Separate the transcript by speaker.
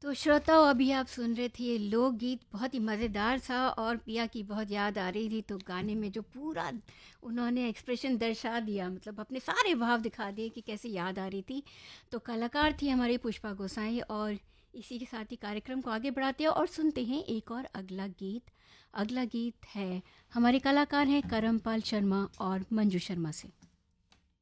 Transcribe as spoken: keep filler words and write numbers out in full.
Speaker 1: तो श्रोताओं, अभी आप सुन रहे थे ये लोकगीत, बहुत ही मज़ेदार था और पिया की बहुत याद आ रही थी। तो गाने में जो पूरा उन्होंने एक्सप्रेशन दर्शा दिया, मतलब अपने सारे भाव दिखा दिए कि कैसे याद आ रही थी। तो कलाकार थी हमारी पुष्पा गोसाई। और इसी के साथ ही कार्यक्रम को आगे बढ़ाते हैं और सुनते हैं एक और अगला गीत। अगला गीत है, हमारे कलाकार हैं करमपाल शर्मा और मंजू शर्मा से।